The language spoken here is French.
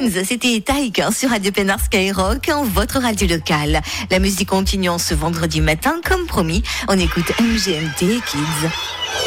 Friends, c'était Taïk sur Radio Pénard Skyrock, votre radio locale. La musique continue ce vendredi matin, comme promis. On écoute MGMT Kids.